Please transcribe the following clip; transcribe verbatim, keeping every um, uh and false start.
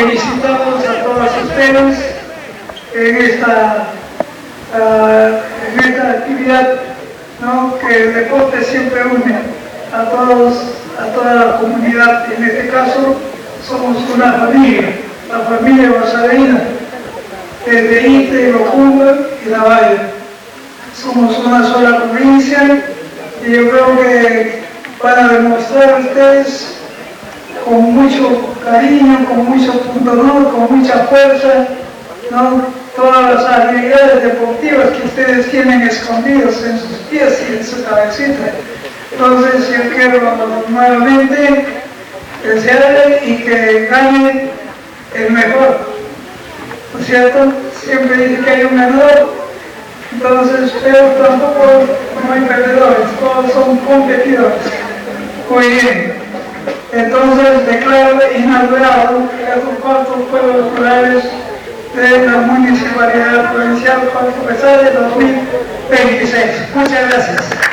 felicitamos a todos ustedes en esta, uh, en esta actividad, ¿no? Que el deporte siempre une a todos, a toda la comunidad. En este caso somos una familia, la familia basareña, desde Ite, Locumba y La Valle. Somos una sola provincia y yo creo que van a demostrar ustedes con mucho cariño, con mucho pundonor, con mucha fuerza, ¿no? Todas las habilidades deportivas que ustedes tienen escondidos en sus pies y en su cabecita. Entonces yo quiero nuevamente desearle y que gane el mejor, ¿no es cierto? Siempre dice que hay un ganador, entonces, pero tampoco no hay perdedores, todos son competidores. Muy bien, entonces declaro inaugurado los cuartos Juegos Escolares de la Municipalidad Provincial Puerto Pesada de dos mil veintiséis. Muchas gracias.